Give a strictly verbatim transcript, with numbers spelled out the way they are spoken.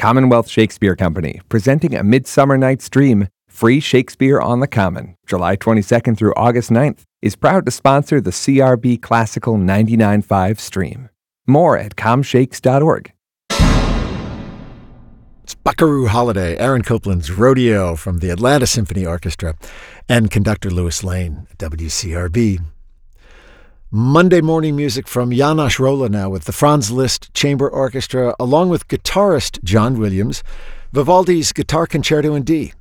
Commonwealth Shakespeare Company, presenting A Midsummer Night's Dream, free Shakespeare on the Common, July twenty-second through August ninth, is proud to sponsor the C R B Classical ninety-nine point five stream. More at com shakes dot org. It's Buckaroo Holiday, Aaron Copland's Rodeo from the Atlanta Symphony Orchestra, and conductor Louis Lane at W C R B. Monday morning music from János Róla now with the Franz Liszt Chamber Orchestra, along with guitarist John Williams, Vivaldi's Guitar Concerto in D.